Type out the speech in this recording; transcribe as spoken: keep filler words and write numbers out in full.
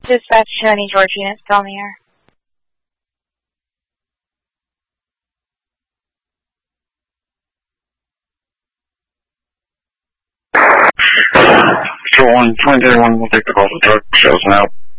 Dispatch to any George units on the air. Control one, twenty thirty-one, we'll take the call to the truck, shows now.